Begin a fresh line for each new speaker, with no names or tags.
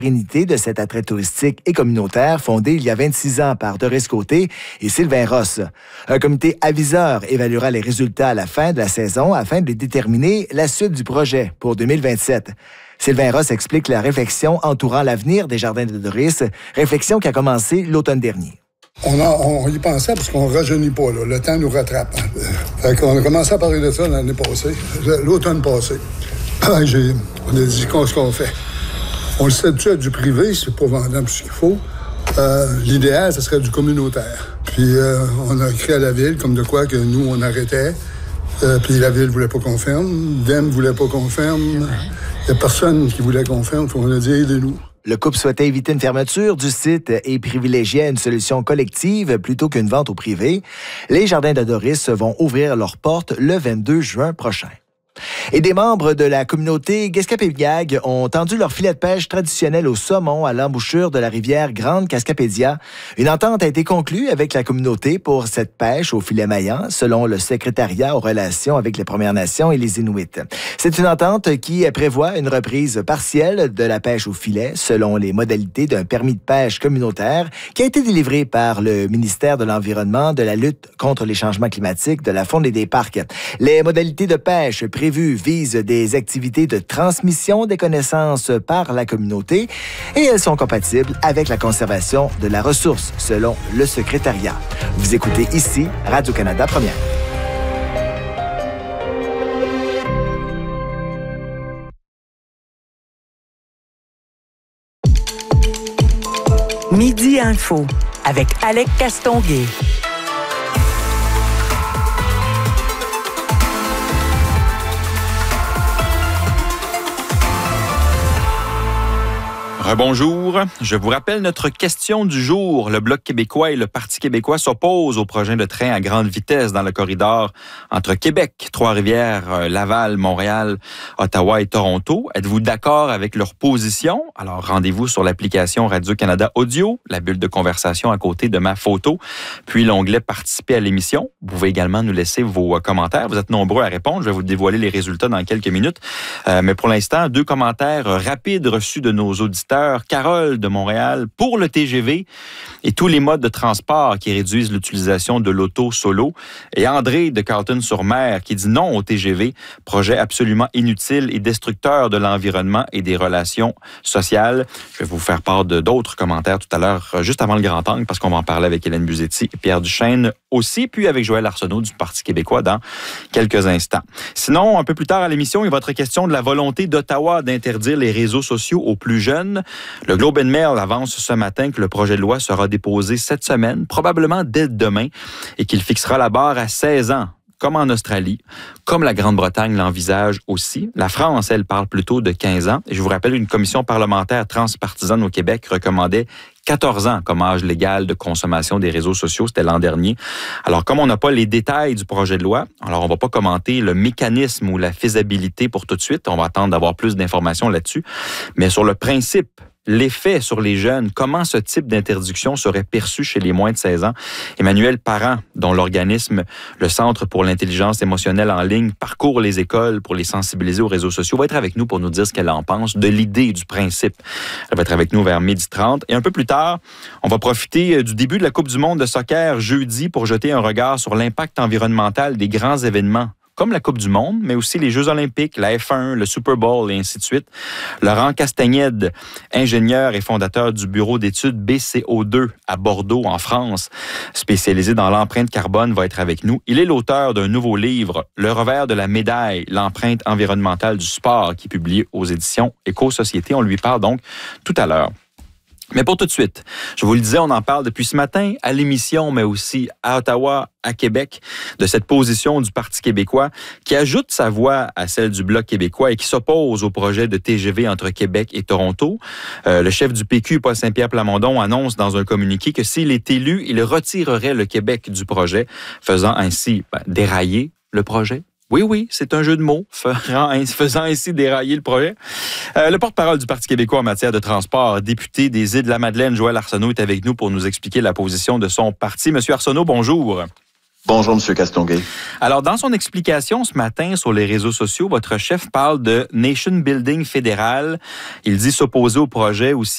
pérennité de cet attrait touristique et communautaire fondé il y a 26 ans par Doris Côté et Sylvain Ross. Un comité aviseur évaluera les résultats à la fin de la saison afin de déterminer la suite du projet pour 2027. Sylvain Ross explique la réflexion entourant l'avenir des Jardins de Doris, réflexion qui a commencé l'automne dernier.
On y pensait parce qu'on ne rajeunit pas, là. Le temps nous rattrape. On a commencé à parler de ça l'année passée, l'automne passé. On a dit ce qu'on fait. On le sait dessus du privé, c'est pas vendable ce qu'il faut. L'idéal, ce serait du communautaire. Puis on a écrit à la ville comme de quoi que nous, on arrêtait. Puis la ville voulait pas qu'on ferme. DEM voulait pas qu'on ferme. Il n'y a personne qui voulait qu'on ferme. On a dit, aidez-nous.
Le couple souhaitait éviter une fermeture du site et privilégiait une solution collective plutôt qu'une vente au privé. Les Jardins de Doris vont ouvrir leurs portes le 22 juin prochain. Et des membres de la communauté Guescapédiag ont tendu leur filet de pêche traditionnel au saumon à l'embouchure de la rivière Grande Cascapédia. Une entente a été conclue avec la communauté pour cette pêche au filet maillant, selon le secrétariat aux relations avec les Premières Nations et les Inuits. C'est une entente qui prévoit une reprise partielle de la pêche au filet, selon les modalités d'un permis de pêche communautaire qui a été délivré par le ministère de l'Environnement, de la lutte contre les changements climatiques, de la faune et des parcs. Les modalités de pêche prévues visent des activités de transmission des connaissances par la communauté et elles sont compatibles avec la conservation de la ressource, selon le secrétariat. Vous écoutez ici Radio-Canada Première.
Midi Info avec Alec Castonguay.
Rebonjour. Je vous rappelle notre question du jour. Le Bloc québécois et le Parti québécois s'opposent au projet de train à grande vitesse dans le corridor entre Québec, Trois-Rivières, Laval, Montréal, Ottawa et Toronto. Êtes-vous d'accord avec leur position? Alors, rendez-vous sur l'application Radio-Canada Audio, la bulle de conversation à côté de ma photo, puis l'onglet « Participer à l'émission ». Vous pouvez également nous laisser vos commentaires. Vous êtes nombreux à répondre. Je vais vous dévoiler les résultats dans quelques minutes. Mais pour l'instant, 2 commentaires rapides reçus de nos auditeurs. Carole de Montréal pour le TGV et tous les modes de transport qui réduisent l'utilisation de l'auto solo. Et André de Carleton-sur-Mer qui dit non au TGV, projet absolument inutile et destructeur de l'environnement et des relations sociales. Je vais vous faire part de d'autres commentaires tout à l'heure, juste avant le grand angle, parce qu'on va en parler avec Hélène Buzetti et Pierre Duchesne aussi, puis avec Joël Arsenault du Parti québécois dans quelques instants. Sinon, un peu plus tard à l'émission, il va être question de la volonté d'Ottawa d'interdire les réseaux sociaux aux plus jeunes. Le Globe and Mail avance ce matin que le projet de loi sera déposé cette semaine, probablement dès demain, et qu'il fixera la barre à 16 ans. Comme en Australie, comme la Grande-Bretagne l'envisage aussi. La France, elle, parle plutôt de 15 ans. Et je vous rappelle, une commission parlementaire transpartisane au Québec recommandait 14 ans comme âge légal de consommation des réseaux sociaux. C'était l'an dernier. Alors, comme on n'a pas les détails du projet de loi, alors on va pas commenter le mécanisme ou la faisabilité pour tout de suite. On va attendre d'avoir plus d'informations là-dessus. Mais sur le principe, l'effet sur les jeunes, comment ce type d'interdiction serait perçu chez les moins de 16 ans. Emmanuelle Parent, dont l'organisme, le Centre pour l'intelligence émotionnelle en ligne, parcourt les écoles pour les sensibiliser aux réseaux sociaux, va être avec nous pour nous dire ce qu'elle en pense, de l'idée, du principe. Elle va être avec nous vers 12h30. Et un peu plus tard, on va profiter du début de la Coupe du monde de soccer jeudi pour jeter un regard sur l'impact environnemental des grands événements comme la Coupe du monde, mais aussi les Jeux olympiques, la F1, le Super Bowl et ainsi de suite. Laurent Castagnède, ingénieur et fondateur du bureau d'études BCO2 à Bordeaux, en France, spécialisé dans l'empreinte carbone, va être avec nous. Il est l'auteur d'un nouveau livre, Le revers de la médaille, l'empreinte environnementale du sport, qui est publié aux éditions Éco-Société. On lui parle donc tout à l'heure. Mais pour tout de suite, je vous le disais, on en parle depuis ce matin à l'émission, mais aussi à Ottawa, à Québec, de cette position du Parti québécois qui ajoute sa voix à celle du Bloc québécois et qui s'oppose au projet de TGV entre Québec et Toronto. Le chef du PQ, Paul Saint-Pierre Plamondon, annonce dans un communiqué que s'il est élu, il retirerait le Québec du projet, faisant ainsi dérailler le projet. Oui, c'est un jeu de mots, faisant ainsi dérailler le projet. Le porte-parole du Parti québécois en matière de transport, député des Îles-de-la-Madeleine, Joël Arsenault, est avec nous pour nous expliquer la position de son parti. Monsieur Arsenault, bonjour.
Bonjour, M. Castonguay.
Alors, dans son explication ce matin sur les réseaux sociaux, votre chef parle de nation building fédéral. Il dit s'opposer au projet aussi